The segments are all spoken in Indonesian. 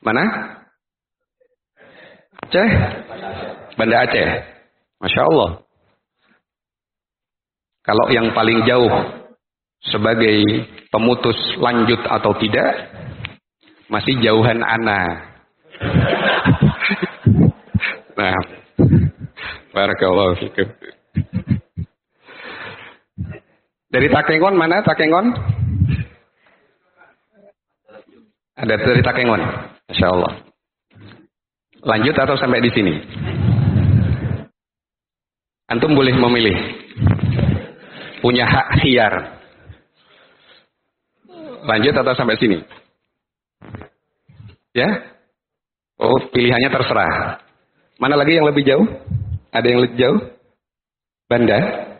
Mana? Aceh? Banda Aceh. Masya Allah. Kalau yang paling jauh sebagai pemutus lanjut atau tidak, masih jauhan ana. Nah, barakallahu fikum. Dari Takengon mana Takengon? Ada dari Takengon. Masya Allah. Lanjut atau sampai di sini? Antum boleh memilih. Punya hak khiyar. Lanjut atau sampai sini? Ya? Oh, pilihannya terserah. Mana lagi yang lebih jauh? Ada yang lebih jauh? Banda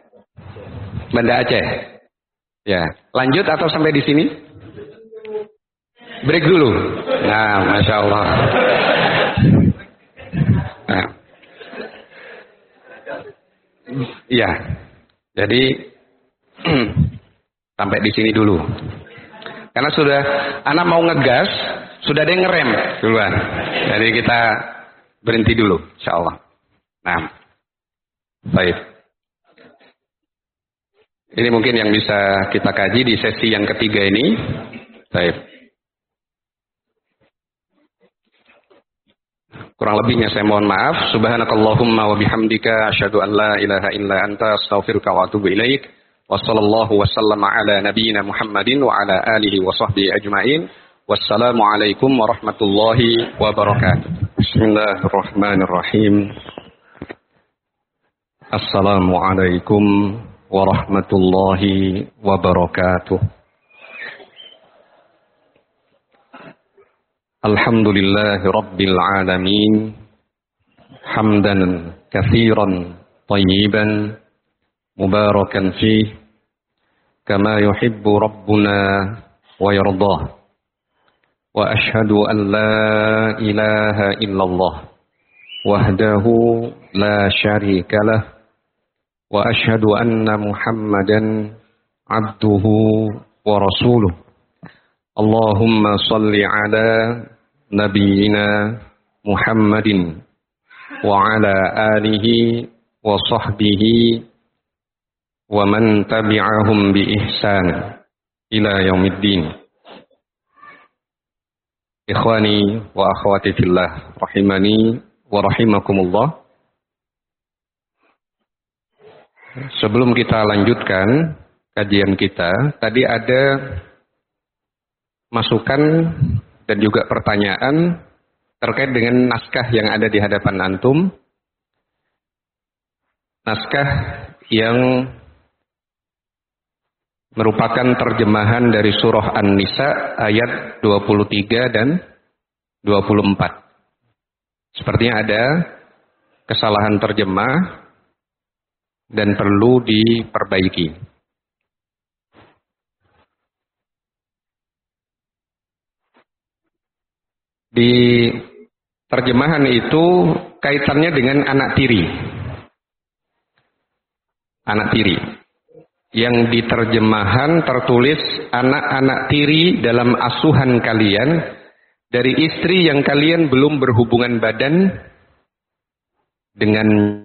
Aceh. Ya, lanjut atau sampai di sini? Break dulu. Nah, Masya Allah. Nah. Iya. Jadi sampai di sini dulu. Karena sudah anak mau ngegas, sudah ada yang ngerem duluan. Jadi kita berhenti dulu, insyaallah. Nah, baik. Ini mungkin yang bisa kita kaji di sesi yang ketiga ini. Baik. Kurang lebihnya saya mohon maaf. Subhanakallahumma wa bihamdika asyhadu an la ilaha illa anta astaghfiruka wa atubu ilaik. Wassallallahu wasallama ala nabiyyina Muhammadin wa ala alihi wa sahbihi ajma'in. Wassalamualaikum warahmatullahi wabarakatuh. Bismillahirrahmanirrahim. Assalamualaikum warahmatullahi wabarakatuh. Alhamdulillahi rabbil alamin. Hamdan katsiran tayyiban mubarakan fih kama yuhibbu rabbuna wa yardah. Wa ashhadu an la ilaha illallah wahdahu la syarika lah. Wa ashhadu anna Muhammadan abduhu wa rasuluh. Allahumma salli ala nabiyyina Muhammadin wa ala alihi wa sahbihi wa man tabi'ahum bi ihsan ila yaumiddin. Ikhwani wa akhwati fillah rahimani wa rahimakumullah. Sebelum kita lanjutkan kajian kita, tadi ada masukan dan juga pertanyaan terkait dengan naskah yang ada di hadapan antum. Naskah yang merupakan terjemahan dari surah An-Nisa ayat 23 dan 24. Sepertinya ada kesalahan terjemah dan perlu diperbaiki. Di terjemahan itu kaitannya dengan anak tiri. Anak tiri. Yang di terjemahan tertulis anak-anak tiri dalam asuhan kalian dari istri yang kalian belum berhubungan badan dengan